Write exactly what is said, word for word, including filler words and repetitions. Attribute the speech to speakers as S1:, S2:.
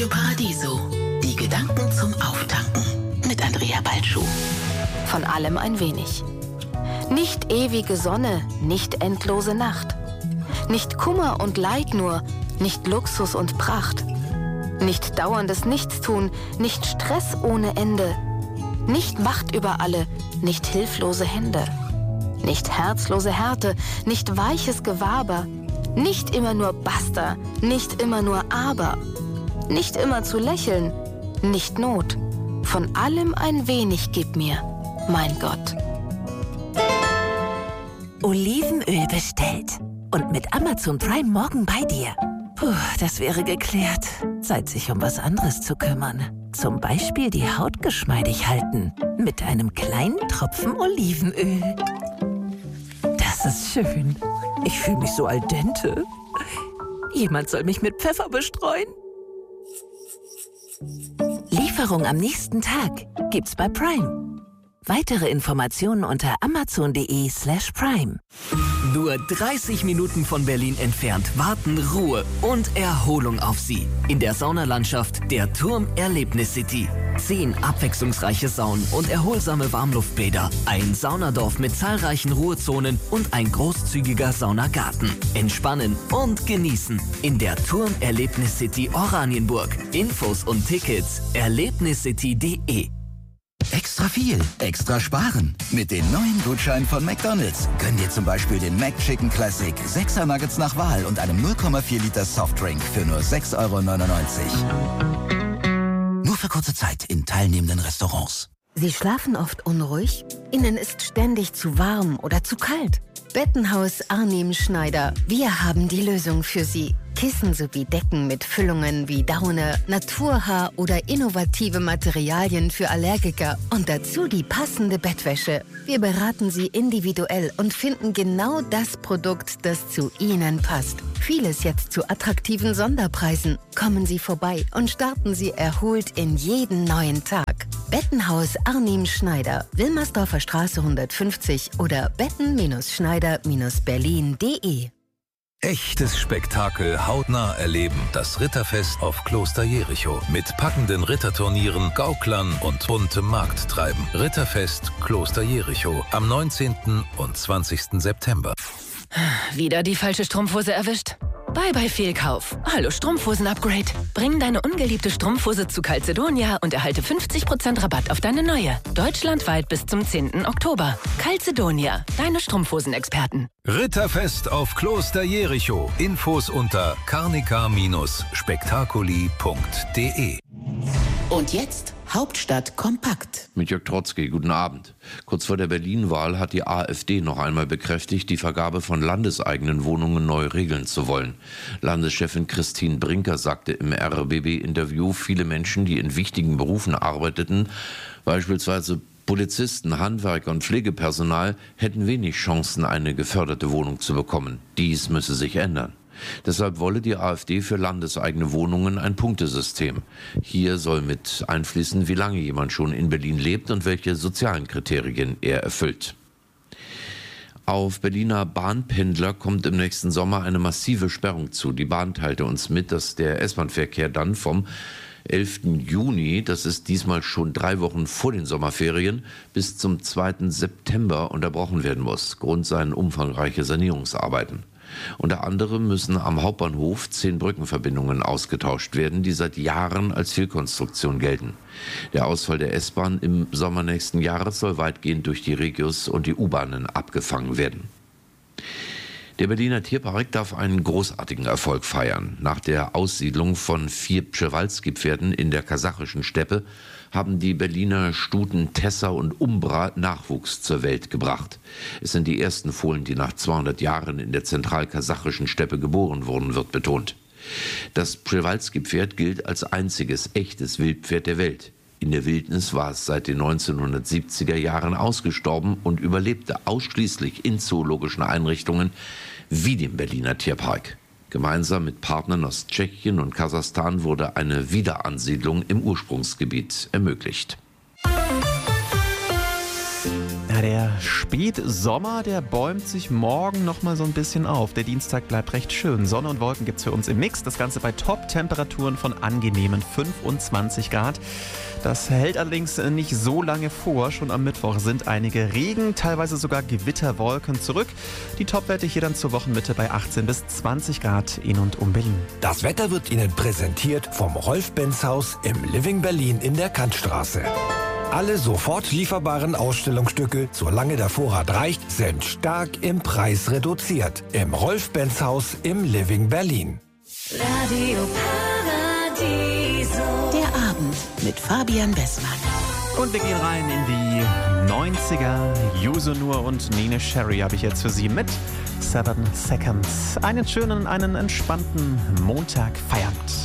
S1: Radio Paradiso. Die Gedanken zum Auftanken mit Andrea Balschuh.
S2: Von allem ein wenig. Nicht ewige Sonne, nicht endlose Nacht. Nicht Kummer und Leid nur, nicht Luxus und Pracht. Nicht dauerndes Nichtstun, nicht Stress ohne Ende. Nicht Macht über alle, nicht hilflose Hände. Nicht herzlose Härte, nicht weiches Gewaber. Nicht immer nur Basta, nicht immer nur Aber. Nicht immer zu lächeln, nicht Not. Von allem ein wenig gib mir, mein Gott.
S3: Olivenöl bestellt. Und mit Amazon Prime morgen bei dir. Puh, das wäre geklärt. Zeit, sich um was anderes zu kümmern. Zum Beispiel die Haut geschmeidig halten. Mit einem kleinen Tropfen Olivenöl. Das ist schön. Ich fühle mich so al dente. Jemand soll mich mit Pfeffer bestreuen. Lieferung am nächsten Tag gibt's bei Prime. Weitere Informationen unter amazon.de slash prime.
S4: Nur dreißig Minuten von Berlin entfernt warten Ruhe und Erholung auf Sie. In der Saunalandschaft der Turm Erlebnis City. Zehn abwechslungsreiche Saunen und erholsame Warmluftbäder. Ein Saunadorf mit zahlreichen Ruhezonen und ein großzügiger Saunagarten. Entspannen und genießen in der Turm Erlebnis City Oranienburg. Infos und Tickets erlebniscity punkt de.
S5: Extra viel, extra sparen. Mit den neuen Gutscheinen von McDonald's gönn dir zum Beispiel den McChicken Classic, sechser Nuggets nach Wahl und einem null Komma vier Liter Softdrink für nur sechs Euro neunundneunzig. Nur für kurze Zeit in teilnehmenden Restaurants.
S3: Sie schlafen oft unruhig? Ihnen ist ständig zu warm oder zu kalt? Bettenhaus Arnim Schneider. Wir haben die Lösung für Sie. Kissen sowie Decken mit Füllungen wie Daune, Naturhaar oder innovative Materialien für Allergiker und dazu die passende Bettwäsche. Wir beraten Sie individuell und finden genau das Produkt, das zu Ihnen passt. Vieles jetzt zu attraktiven Sonderpreisen. Kommen Sie vorbei und starten Sie erholt in jeden neuen Tag. Bettenhaus Arnim Schneider, Wilmersdorfer Straße hundertfünfzig oder betten-schneider berlin punkt de.
S6: Echtes Spektakel hautnah erleben. Das Ritterfest auf Kloster Jericho. Mit packenden Ritterturnieren, Gauklern und buntem Markttreiben. Ritterfest Kloster Jericho am neunzehnten und zwanzigsten September.
S2: Wieder die falsche Strumpfhose erwischt? Bye bye Fehlkauf. Hallo Strumpfhosen-Upgrade. Bring deine ungeliebte Strumpfhose zu Calzedonia und erhalte fünfzig Prozent Rabatt auf deine neue. Deutschlandweit bis zum zehnten Oktober. Calzedonia, deine Strumpfhosenexperten.
S6: Ritterfest auf Kloster Jericho. Infos unter carnica spektakuli punkt de.
S1: Und jetzt Hauptstadt kompakt.
S7: Mit Jörg Trotzki, guten Abend. Kurz vor der Berlin-Wahl hat die AfD noch einmal bekräftigt, die Vergabe von landeseigenen Wohnungen neu regeln zu wollen. Landeschefin Christine Brinker sagte im R B B-Interview, viele Menschen, die in wichtigen Berufen arbeiteten, beispielsweise Polizisten, Handwerker und Pflegepersonal, hätten wenig Chancen, eine geförderte Wohnung zu bekommen. Dies müsse sich ändern. Deshalb wolle die AfD für landeseigene Wohnungen ein Punktesystem. Hier soll mit einfließen, wie lange jemand schon in Berlin lebt und welche sozialen Kriterien er erfüllt. Auf Berliner Bahnpendler kommt im nächsten Sommer eine massive Sperrung zu. Die Bahn teilte uns mit, dass der S-Bahn-Verkehr dann vom elften Juni, das ist diesmal schon drei Wochen vor den Sommerferien, bis zum zweiten September unterbrochen werden muss. Grund seien umfangreiche Sanierungsarbeiten. Unter anderem müssen am Hauptbahnhof zehn Brückenverbindungen ausgetauscht werden, die seit Jahren als Fehlkonstruktion gelten. Der Ausfall der S-Bahn im Sommer nächsten Jahres soll weitgehend durch die Regios und die U-Bahnen abgefangen werden. Der Berliner Tierpark darf einen großartigen Erfolg feiern. Nach der Aussiedlung von vier Przewalski-Pferden in der kasachischen Steppe haben die Berliner Stuten Tessa und Umbra Nachwuchs zur Welt gebracht. Es sind die ersten Fohlen, die nach zweihundert Jahren in der zentralkasachischen Steppe geboren wurden, wird betont. Das Przewalski-Pferd gilt als einziges echtes Wildpferd der Welt. In der Wildnis war es seit den neunzehnhundertsiebziger Jahren ausgestorben und überlebte ausschließlich in zoologischen Einrichtungen wie dem Berliner Tierpark. Gemeinsam mit Partnern aus Tschechien und Kasachstan wurde eine Wiederansiedlung im Ursprungsgebiet ermöglicht.
S8: Ja, der Spätsommer, der bäumt sich morgen noch mal so ein bisschen auf. Der Dienstag bleibt recht schön. Sonne und Wolken gibt's für uns im Mix. Das Ganze bei Top-Temperaturen von angenehmen fünfundzwanzig Grad. Das hält allerdings nicht so lange vor. Schon am Mittwoch sind einige Regen, teilweise sogar Gewitterwolken zurück. Die Topwerte hier dann zur Wochenmitte bei achtzehn bis zwanzig Grad in und um Berlin.
S9: Das Wetter wird Ihnen präsentiert vom Rolf-Benz-Haus im Living Berlin in der Kantstraße. Alle sofort lieferbaren Ausstellungsstücke, solange der Vorrat reicht, sind stark im Preis reduziert. Im Rolf-Benz-Haus im Living Berlin.
S1: Radio Paradiso. Der Abend mit Fabian Bessmann.
S8: Und wir gehen rein in die neunziger. Yuzu Nur und Nene Sherry habe ich jetzt für Sie mit Seven Seconds. Einen schönen, einen entspannten Montagfeierabend.